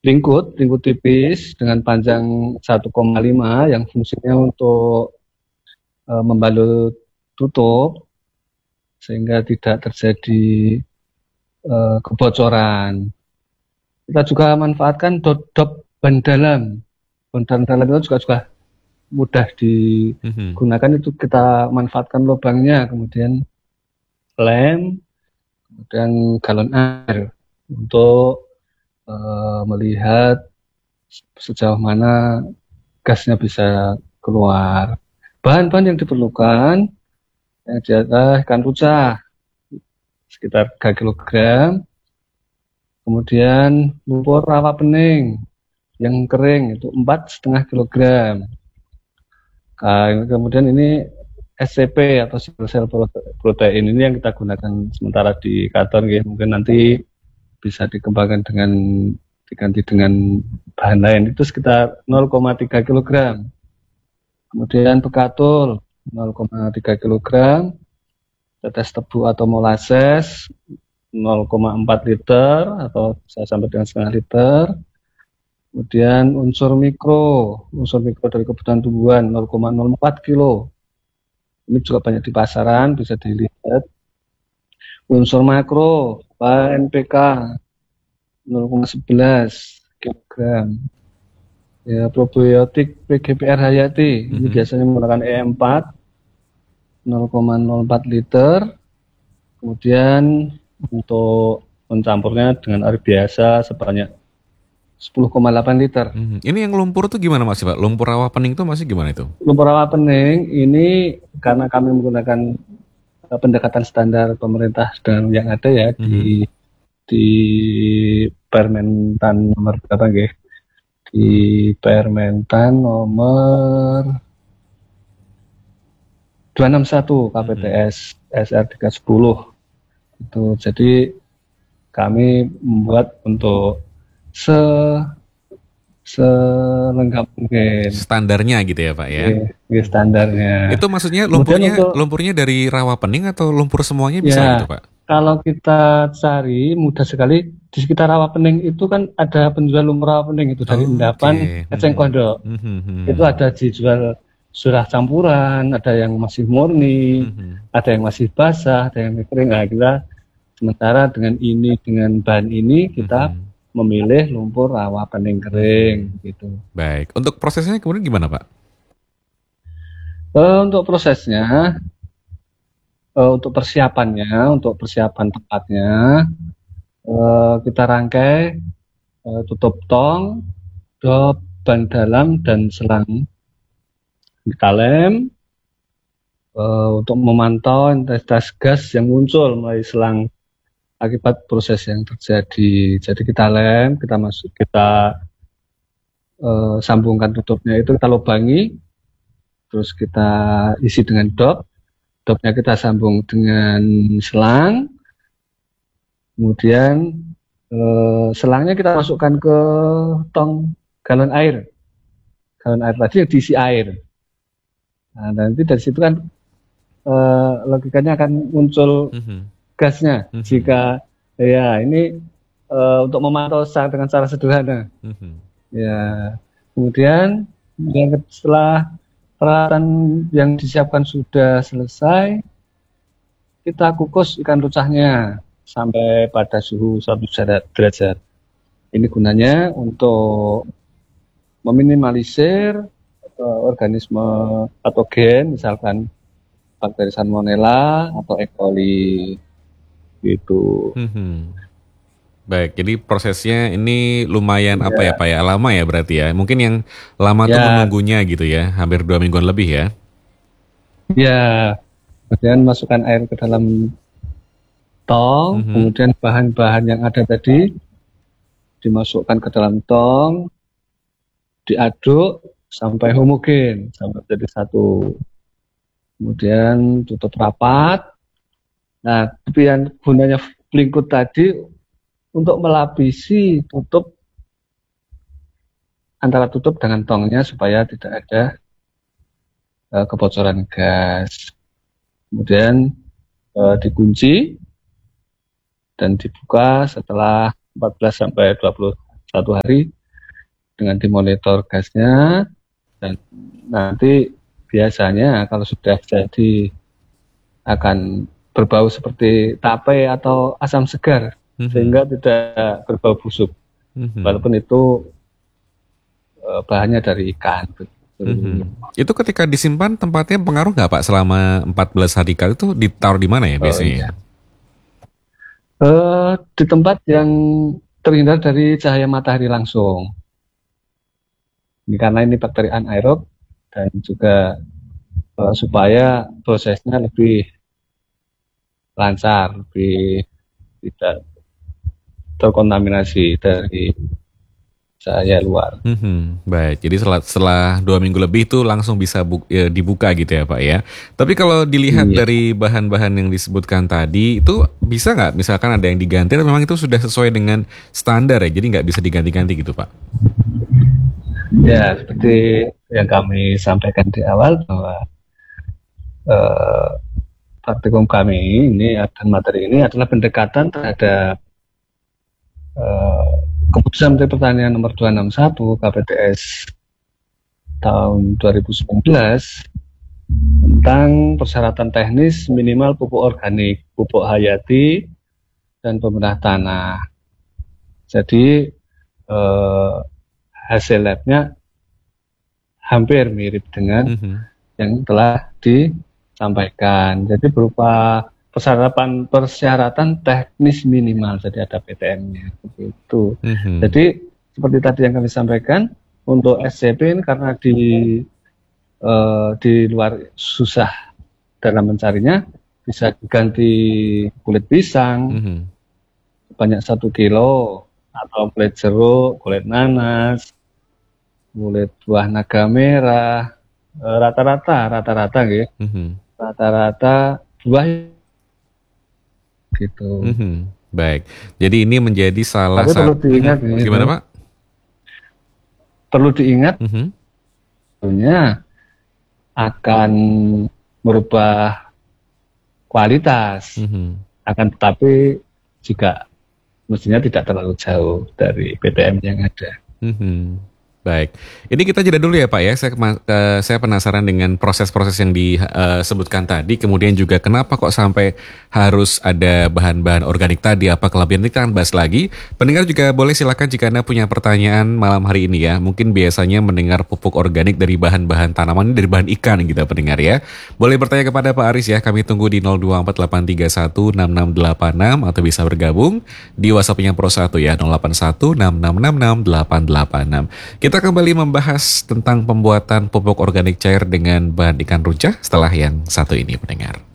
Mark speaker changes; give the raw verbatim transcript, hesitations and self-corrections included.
Speaker 1: lingkut, lingkut tipis dengan panjang satu koma lima yang fungsinya untuk e, membalut tutup sehingga tidak terjadi e, kebocoran. Kita juga manfaatkan dop-dop ban dalam. Ban dalam itu juga juga mudah digunakan, mm-hmm. Itu kita manfaatkan lubangnya, kemudian lem, kemudian galon air untuk uh, melihat sejauh mana gasnya bisa keluar. Bahan-bahan yang diperlukan yang adalah ikan ruca sekitar tiga kilogram, kemudian lumpur rawa pening yang kering itu empat koma lima kilogram. Nah, kemudian ini S C P atau single cell protein ini yang kita gunakan sementara di kantor, ya. Mungkin nanti bisa dikembangkan dengan diganti dengan bahan lain, itu sekitar nol koma tiga kilogram. Kemudian bekatul nol koma tiga kilogram, tetes tebu atau molasses nol koma empat liter atau bisa sampai dengan setengah liter. Kemudian unsur mikro, unsur mikro dari kebutuhan tumbuhan nol koma nol empat kilo. Ini juga banyak di pasaran, bisa dilihat. Unsur makro, N P K nol koma sebelas kilogram. Ya, probiotik P G P R Hayati, mm-hmm. Ini biasanya menggunakan E empat nol koma nol empat liter. Kemudian untuk mencampurnya dengan air biasa sebanyak sepuluh koma delapan liter.
Speaker 2: Hmm. Ini yang lumpur tuh gimana Mas Pak? Lumpur rawa pening tuh masih gimana itu?
Speaker 1: Lumpur rawa pening ini karena kami menggunakan uh, pendekatan standar pemerintah dan yang ada ya, hmm. di di Permentan nomor berapa nggih? Di Permentan nomor dua enam satu K P T S hmm. S R tiga sepuluh. Itu jadi kami membuat untuk se selengkap mungkin
Speaker 2: standarnya gitu ya Pak ya.
Speaker 1: Iya, standarnya.
Speaker 2: Itu maksudnya lumpurnya untuk, lumpurnya dari rawa pening atau lumpur semuanya bisa
Speaker 1: ya,
Speaker 2: gitu Pak?
Speaker 1: Kalau kita cari mudah sekali di sekitar rawa pening itu kan ada penjual lumpur rawa pening itu dari oh, endapan okay. Eceng Kondok. Mm-hmm. Itu ada dijual surah campuran, ada yang masih murni, mm-hmm. ada yang masih basah, ada yang kering. Nah, kita sementara dengan ini dengan bahan ini kita mm-hmm. memilih lumpur rawa pening kering gitu.
Speaker 2: Baik. Untuk prosesnya kemudian gimana Pak?
Speaker 1: Uh, untuk prosesnya, uh, untuk persiapannya, untuk persiapan tempatnya, uh, kita rangkai uh, tutup tong, dop, ban dalam dan selang. Kita lem uh, untuk memantau intensitas gas yang muncul melalui selang akibat proses yang terjadi. Jadi kita lem, kita masuk, kita uh, sambungkan tutupnya itu, kita lubangi, terus kita isi dengan dop, dopnya kita sambung dengan selang, kemudian uh, selangnya kita masukkan ke tong galon air, galon air tadi yang diisi air. Nah, nanti dari situ kan uh, logikanya akan muncul mm-hmm. gasnya. Mm-hmm. Jika ya ini uh, untuk memantau dengan cara sederhana. Mm-hmm. Ya, kemudian yang setelah peralatan yang disiapkan sudah selesai, kita kukus ikan rucahnya sampai pada suhu seratus derajat. Ini gunanya untuk meminimalisir uh, organisme patogen, misalkan bakteri Salmonella atau E. coli. Gitu.
Speaker 2: Hmm. Baik, jadi prosesnya ini lumayan ya. apa ya Pak ya, lama ya berarti ya. Mungkin yang lama ya. tuh menunggunya gitu ya, hampir dua mingguan lebih ya.
Speaker 1: Ya, kemudian masukkan air ke dalam tong, mm-hmm. kemudian bahan-bahan yang ada tadi dimasukkan ke dalam tong, diaduk sampai homogen, sampai jadi satu. Kemudian tutup rapat. Nah, yang gunanya pelingkut tadi untuk melapisi tutup antara tutup dengan tongnya supaya tidak ada uh, kebocoran gas. Kemudian uh, dikunci dan dibuka setelah empat belas sampai dua puluh satu hari dengan dimonitor gasnya, dan nanti biasanya kalau sudah jadi akan berbau seperti tape atau asam segar, mm-hmm. sehingga tidak berbau busuk, mm-hmm. walaupun itu uh, bahannya dari ikan.
Speaker 2: Mm-hmm. Itu ketika disimpan tempatnya pengaruh nggak Pak selama empat belas hari kali itu ditaruh di mana ya biasanya? Oh, iya.
Speaker 1: uh, di tempat yang terhindar dari cahaya matahari langsung. Ini karena ini bakteri anaerob dan juga uh, supaya prosesnya lebih lancar, lebih tidak terkontaminasi dari cahaya luar.
Speaker 2: Mm-hmm. Baik, jadi setelah, setelah dua minggu lebih itu langsung bisa bu- ya, dibuka gitu ya Pak ya. Tapi kalau dilihat iya. dari bahan-bahan yang disebutkan tadi itu bisa nggak misalkan ada yang diganti atau memang itu sudah sesuai dengan standar ya, jadi nggak bisa diganti-ganti gitu Pak?
Speaker 1: Ya, seperti yang kami sampaikan di awal bahwa eh, praktikum kami ini dan materi ini adalah pendekatan terhadap eh, Keputusan Menteri Pertanian nomor dua ratus enam puluh satu K P T S tahun dua ribu sembilan belas tentang persyaratan teknis minimal pupuk organik, pupuk hayati, dan pembedah tanah. Jadi eh, hasil labnya hampir mirip dengan mm-hmm. yang telah disampaikan. Jadi berupa persyaratan persyaratan teknis minimal, jadi ada P T M-nya begitu. Mm-hmm. Jadi seperti tadi yang kami sampaikan untuk S C P ini karena di uh, di luar susah dalam mencarinya, bisa diganti kulit pisang mm-hmm. banyak satu kilo, atau kulit jeruk, kulit nanas, kulit buah naga merah, uh, rata-rata rata-rata gitu, mm-hmm. rata-rata buah gitu.
Speaker 2: Mm-hmm. Baik, jadi ini menjadi salah
Speaker 1: satu. Perlu diingat, hmm.
Speaker 2: gitu. Gimana Pak?
Speaker 1: Perlu diingat, mm-hmm. tentunya akan merubah kualitas, mm-hmm. akan tetapi juga mestinya tidak terlalu jauh dari P T M yang ada.
Speaker 2: Mm-hmm. Baik, ini kita jeda dulu ya Pak ya. Saya, uh, saya penasaran dengan proses-proses yang disebutkan uh, tadi. Kemudian juga kenapa kok sampai harus ada bahan-bahan organik tadi? Apa kelebihan? Kita akan bahas lagi. Pendengar juga boleh silakan jika Anda punya pertanyaan malam hari ini ya. Mungkin biasanya mendengar pupuk organik dari bahan-bahan tanaman, dari bahan ikan gitu pendengar ya. Boleh bertanya kepada Pak Aris ya. Kami tunggu di nol dua empat delapan tiga satu enam enam delapan enam atau bisa bergabung di WhatsApp-nya Pro satu ya nol delapan satu enam enam enam enam delapan delapan enam. Kita kembali membahas tentang pembuatan pupuk organik cair dengan bahan ikan runcah setelah yang satu ini pendengar.